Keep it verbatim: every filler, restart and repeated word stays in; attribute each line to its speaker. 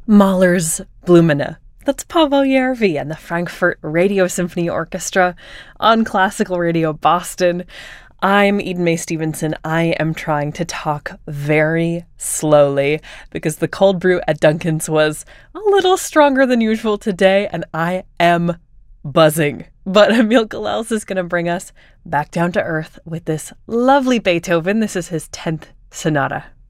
Speaker 1: Mahler's Blumine. That's Pavel Järvi and the Frankfurt Radio Symphony Orchestra on Classical Radio Boston. I'm Eden Mae Stevenson. I am trying to talk very slowly because the cold brew at Dunkin's was a little stronger than usual today, and I am buzzing. But Emil Gilels is going to bring us back down to earth with this lovely Beethoven. This is his tenth sonata.